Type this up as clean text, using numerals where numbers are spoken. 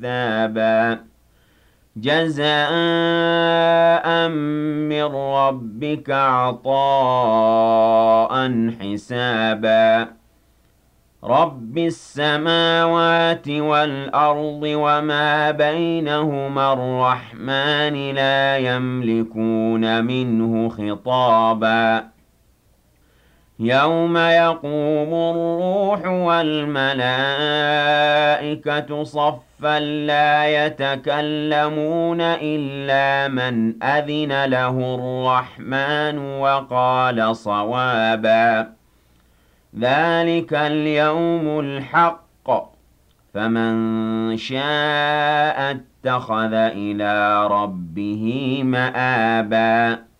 ثابا جزاء من ربك عطاء حسابا رب السماوات والأرض وما بينهما الرحمن لا يملكون منه خطابا يوم يقوم الروح والملائكة صفا لا يتكلمون إلا من أذن له الرحمن وقال صوابا ذلك اليوم الحق فمن شاء اتخذ إلى ربه مآبا